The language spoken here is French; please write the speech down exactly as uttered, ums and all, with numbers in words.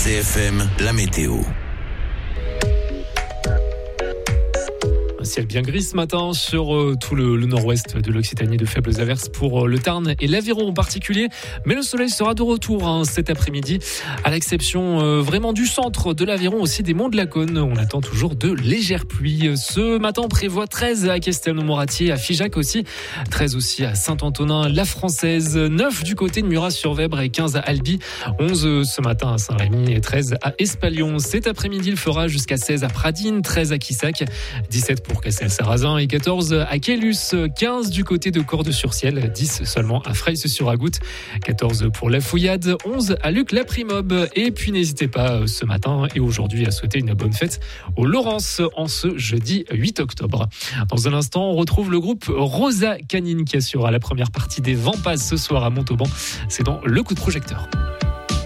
C F M, la météo. Un ciel bien gris ce matin sur euh, tout le, le nord-ouest de l'Occitanie, de faibles averses pour euh, le Tarn et l'Aveyron en particulier. Mais le soleil sera de retour hein, cet après-midi, à l'exception euh, vraiment du centre de l'Aveyron, aussi des monts de la Cône. On attend toujours de légères pluies. Ce matin, on prévoit treize à Castelnau-Moratier, à Figeac aussi, treize aussi à Saint-Antonin, la Française, neuf du côté de Murat-sur-Vèbre et quinze à Albi, onze ce matin à Saint-Rémy et treize à Espalion. Cet après-midi, il fera jusqu'à seize à Pradines, treize à Quissac, dix-sept pour Cassel-Sarrazin et quatorze à Caylus, quinze du côté de Cordes-sur-Ciel, dix seulement à Freils-sur-Agoutte, quatorze pour la Fouillade, onze à Luc-la-Primobe. Et puis n'hésitez pas ce matin et aujourd'hui à souhaiter une bonne fête aux Laurence en ce jeudi huit octobre. Dans un instant, on retrouve le groupe Rosa Canine qui assurera la première partie des Vents Passent ce soir à Montauban. C'est dans le coup de projecteur.